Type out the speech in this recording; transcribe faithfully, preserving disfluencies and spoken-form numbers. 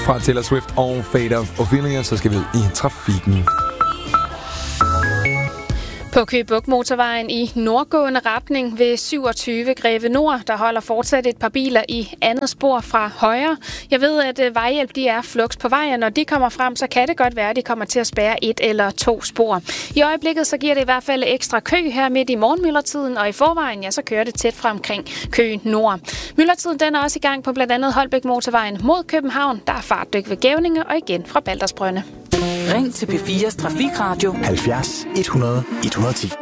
fra Taylor Swift og Fate of Ophelia, så skal vi ud i trafikken. På Køge Bugt Motorvejen i nordgående retning ved syvogtyve Greve Nord, der holder fortsat et par biler i andet spor fra højre. Jeg ved, at vejhjælp de er flux på vejen, og når de kommer frem, så kan det godt være, at de kommer til at spærre et eller to spor. I øjeblikket så giver det i hvert fald ekstra kø her midt i morgenmyldretiden, og i forvejen ja, så kører det tæt fra omkring Køge Nord. Myldretiden den er også i gang på blandt andet Holbæk Motorvejen mod København. Der er fartdyk ved Gævninge og igen fra Baldersbrønde. Ring til P fires Trafikradio halvfjerds et hundrede et hundrede og ti.